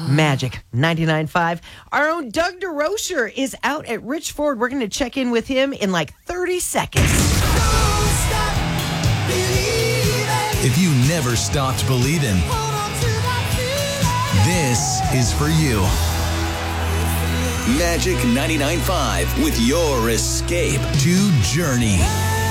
Magic 99.5. Our own Doug DeRocher is out at Rich Ford. We're going to check in with him in like 30 seconds. If you never stopped believing, this is for you. Magic 99.5 with your escape to Journey.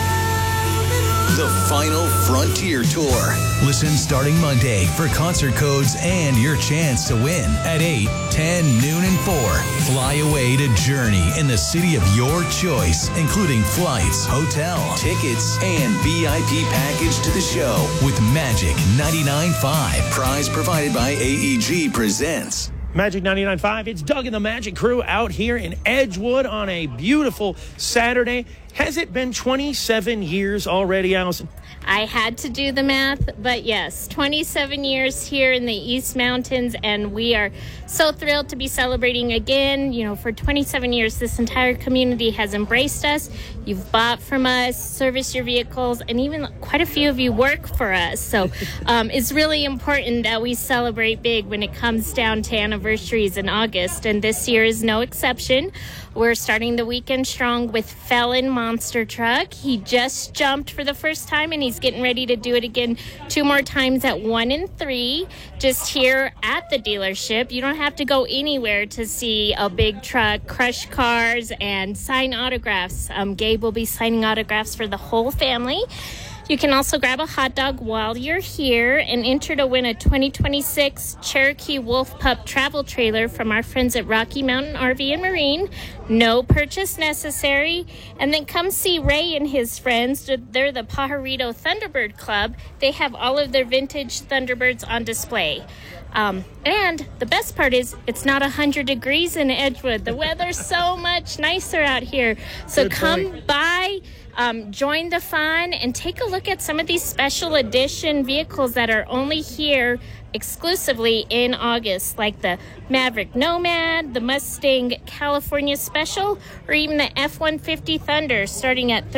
The Final Frontier Tour. Listen starting Monday for concert codes and your chance to win at 8, 10, noon, and 4. Fly away to Journey in the city of your choice, including flights, hotel, tickets, and VIP package to the show with Magic 99.5. Prize provided by AEG presents. Magic 99.5, it's Doug and the Magic Crew out here in Edgewood on a beautiful Saturday. Has it been 27 years already, Allison? I had to do the math, but yes, 27 years here in the East Mountains, and we are so thrilled to be celebrating again. You know, for 27 years, this entire community has embraced us. You've bought from us, serviced your vehicles, and even quite a few of you work for us. So it's really important that we celebrate big when it comes down to anniversaries in August, and this year is no exception. We're starting the weekend strong with Felon Monster Truck. He just jumped for the first time, and he's getting ready to do it again 2 more times at 1 and 3, just here at the dealership. You don't have to go anywhere to see a big truck, crush cars, and sign autographs. Gabe will be signing autographs for the whole family. You can also grab a hot dog while you're here and enter to win a 2026 Cherokee Wolf Pup travel trailer from our friends at Rocky Mountain RV and Marine. No purchase necessary. And then come see Ray and his friends. They're the Pajarito Thunderbird Club. They have all of their vintage Thunderbirds on display. And the best part is it's not 100 degrees in Edgewood. The weather's so much nicer out here. So come by. Join the fun and take a look at some of these special edition vehicles that are only here exclusively in August, like the Maverick Nomad, the Mustang California Special, or even the F-150 Thunder starting at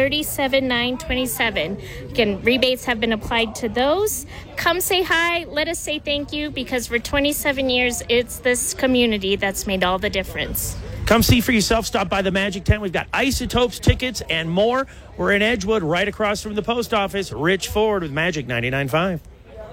$37,927. Again, rebates have been applied to those. Come say hi, let us say thank you, because for 27 years, it's this community that's made all the difference. Come see for yourself. Stop by the Magic Tent. We've got Isotopes, tickets, and more. We're in Edgewood, right across from the post office. Rich Ford with Magic 99.5.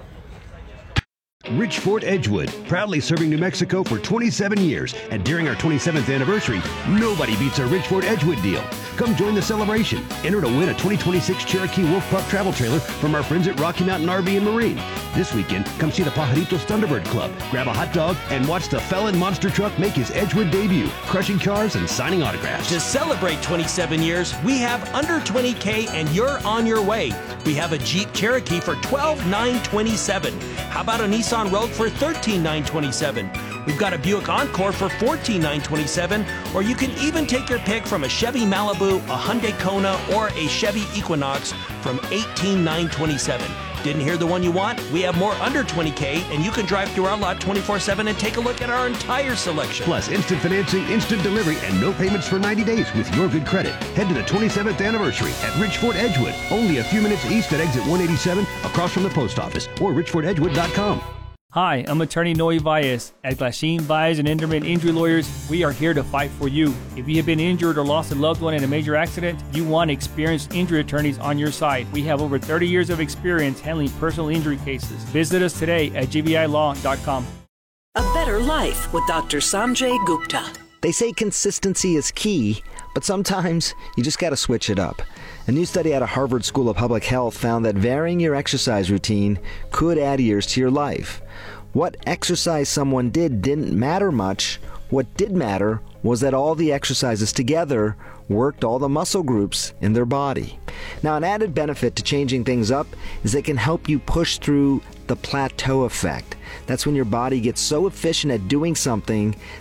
Rich Ford Edgewood, proudly serving New Mexico for 27 years. And during our 27th anniversary, nobody beats our Rich Ford Edgewood deal. Come join the celebration. Enter to win a 2026 Cherokee Wolf Pup travel trailer from our friends at Rocky Mountain RV and Marine. This weekend, come see the Pajaritos Thunderbird Club, grab a hot dog, and watch the Felon Monster Truck make his Edgewood debut, crushing cars and signing autographs. To celebrate 27 years, we have under $20K and you're on your way. We have a Jeep Cherokee for $12,927. How about a Nissan Rogue for $13,927? We've got a Buick Encore for $14,927, or you can even take your pick from a Chevy Malibu, a Hyundai Kona, or a Chevy Equinox from $18,927. Didn't hear the one you want? We have more under $20K, and you can drive through our lot 24/7 and take a look at our entire selection. Plus, instant financing, instant delivery, and no payments for 90 days with your good credit. Head to the 27th anniversary at Rich Ford Edgewood, only a few minutes east at exit 187, across from the post office, or richfordedgewood.com. Hi, I'm attorney Noe Valles. At Glasheen, Valles and Enderman Injury Lawyers, we are here to fight for you. If you have been injured or lost a loved one in a major accident, you want experienced injury attorneys on your side. We have over 30 years of experience handling personal injury cases. Visit us today at gvilaw.com. A better life with Dr. Sanjay Gupta. They say consistency is key, but sometimes you just got to switch it up. A new study out of Harvard School of Public Health found that varying your exercise routine could add years to your life. What exercise someone did didn't matter much. What did matter was that all the exercises together worked all the muscle groups in their body. Now, an added benefit to changing things up is it can help you push through the plateau effect. That's when your body gets so efficient at doing something